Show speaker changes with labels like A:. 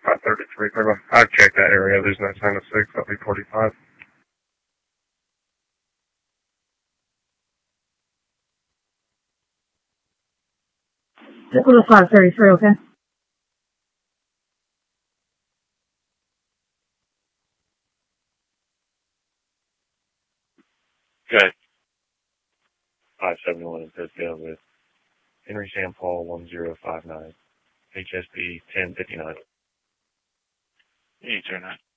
A: 533. I've checked that area. There's no sign of 6. That'll be 45.
B: It was 533, okay?
A: Good. 571 is good to go with Henry Sam Paul 1059. HSP 1059.
C: Hey, turn on.